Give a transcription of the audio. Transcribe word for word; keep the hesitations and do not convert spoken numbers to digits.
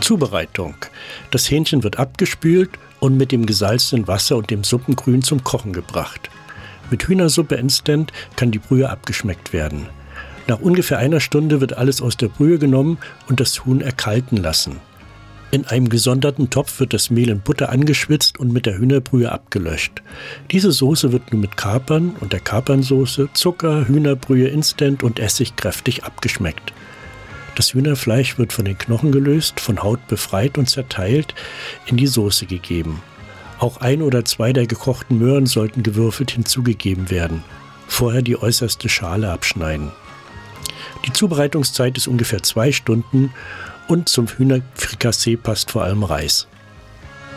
Zubereitung. Das Hähnchen wird abgespült und mit dem gesalzenen Wasser und dem Suppengrün zum Kochen gebracht. Mit Hühnersuppe Instant kann die Brühe abgeschmeckt werden. Nach ungefähr einer Stunde wird alles aus der Brühe genommen und das Huhn erkalten lassen. In einem gesonderten Topf wird das Mehl in Butter angeschwitzt und mit der Hühnerbrühe abgelöscht. Diese Soße wird nun mit Kapern und der Kapernsoße, Zucker, Hühnerbrühe Instant und Essig kräftig abgeschmeckt. Das Hühnerfleisch wird von den Knochen gelöst, von Haut befreit und zerteilt in die Soße gegeben. Auch ein oder zwei der gekochten Möhren sollten gewürfelt hinzugegeben werden. Vorher die äußerste Schale abschneiden. Die Zubereitungszeit ist ungefähr zwei Stunden und zum Hühnerfrikassee passt vor allem Reis.